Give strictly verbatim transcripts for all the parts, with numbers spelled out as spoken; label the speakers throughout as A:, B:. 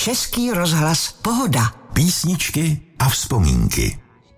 A: Český rozhlas Pohoda.
B: Písničky a vzpomínky.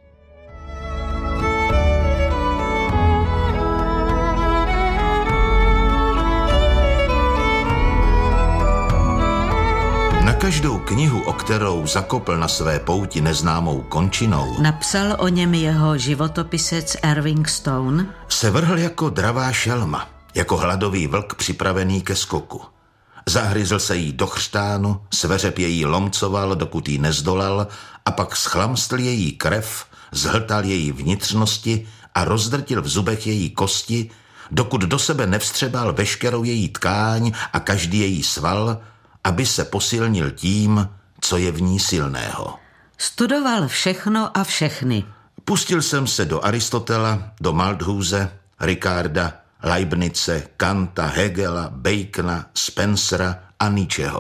C: Na každou knihu, o kterou zakopl na své pouti neznámou končinou,
D: napsal o něm jeho životopisec Irving Stone,
C: se vrhl jako dravá šelma, jako hladový vlk připravený ke skoku. Zahryzl se jí do chřtánu, sveřep její lomcoval, dokud jí nezdolal, a pak schlamstl její krev, zhltal její vnitřnosti a rozdrtil v zubech její kosti, dokud do sebe nevstřebal veškerou její tkáň a každý její sval, aby se posilnil tím, co je v ní silného.
D: Studoval všechno a všechny. Pustil
C: jsem se do Aristotela, do Malthuse, Ricarda, Leibnize, Kanta, Hegela, Bacona, Spencera a Nietzscheho.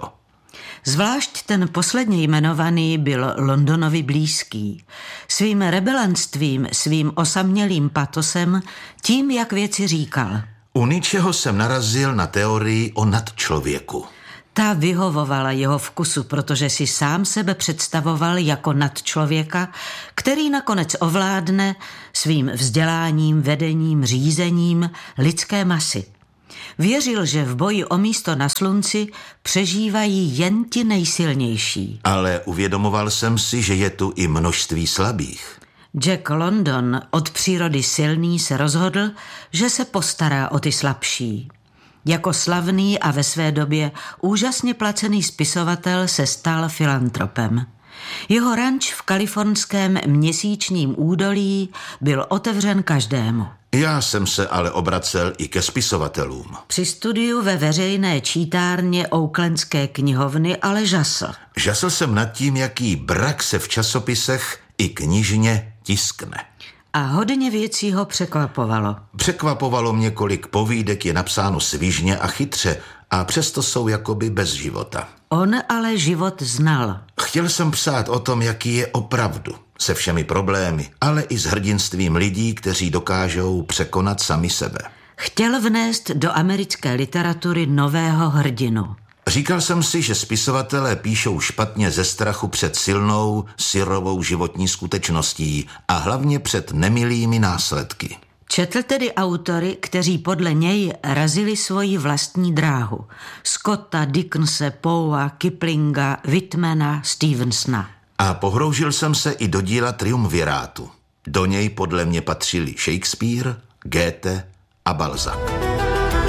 D: Zvlášť ten posledně jmenovaný byl Londonovi blízký. Svým rebelanstvím, svým osamělým patosem, tím, jak věci říkal.
C: U Nietzscheho jsem narazil na teorii o nadčlověku.
D: Ta vyhovovala jeho vkusu, protože si sám sebe představoval jako nadčlověka, který nakonec ovládne svým vzděláním, vedením, řízením lidské masy. Věřil, že v boji o místo na slunci přežívají jen ti nejsilnější.
C: Ale uvědomoval jsem si, že je tu i množství slabých.
D: Jack London, od přírody silný, se rozhodl, že se postará o ty slabší. Jako slavný a ve své době úžasně placený spisovatel se stal filantropem. Jeho ranč v kalifornském Měsíčním údolí byl otevřen každému.
C: Já jsem se ale obracel i ke spisovatelům.
D: Při studiu ve veřejné čítárně Oaklandské knihovny ale žasl.
C: Žasl jsem nad tím, jaký brak se v časopisech i knižně tiskne.
D: A hodně věcí ho překvapovalo.
C: Překvapovalo mě, kolik povídek je napsáno svižně a chytře a přesto jsou jakoby bez života.
D: On ale život znal.
C: Chtěl jsem psát o tom, jaký je opravdu, se všemi problémy, ale i s hrdinstvím lidí, kteří dokážou překonat sami sebe.
D: Chtěl vnést do americké literatury nového hrdinu.
C: Říkal jsem si, že spisovatelé píšou špatně ze strachu před silnou, syrovou životní skutečností a hlavně před nemilými následky.
D: Četl tedy autory, kteří podle něj razili svoji vlastní dráhu. Scotta, Dickense, Poea, Kiplinga, Whitmana, Stevensona.
C: A pohroužil jsem se i do díla triumvirátu. Do něj podle mě patřili Shakespeare, Goethe a Balzac.